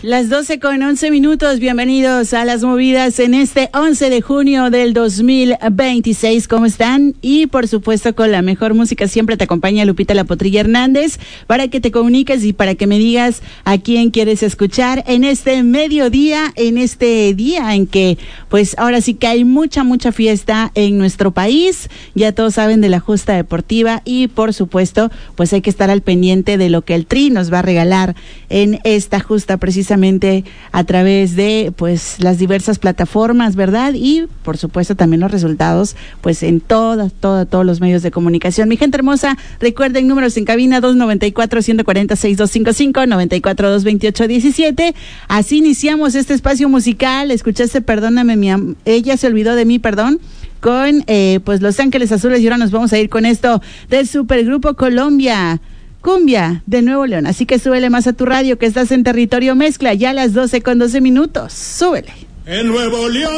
Las 12:11, bienvenidos a Las Movidas en este 11 de junio del 2026, ¿cómo están? Y por supuesto con la mejor música siempre te acompaña Lupita La Potrilla Hernández para que te comuniques y para que me digas a quién quieres escuchar en este mediodía, en este día en que pues ahora sí que hay mucha fiesta en nuestro país, ya todos saben de la justa deportiva y por supuesto pues hay que estar al pendiente de lo que el Tri nos va a regalar en esta justa precisamente a través de pues las diversas plataformas, ¿verdad? Y por supuesto también los resultados pues en todos los medios de comunicación. Mi gente hermosa, recuerden números en cabina 294-140-6255, 94-228-17. Así iniciamos este espacio musical. Escuchaste Perdóname, ella se olvidó de mí, perdón, con pues Los Ángeles Azules, y ahora nos vamos a ir con esto del supergrupo Colombia, Cumbia de Nuevo León. Así que súbele más a tu radio que estás en Territorio Mezcla, ya a las 12:12. Súbele. En Nuevo León.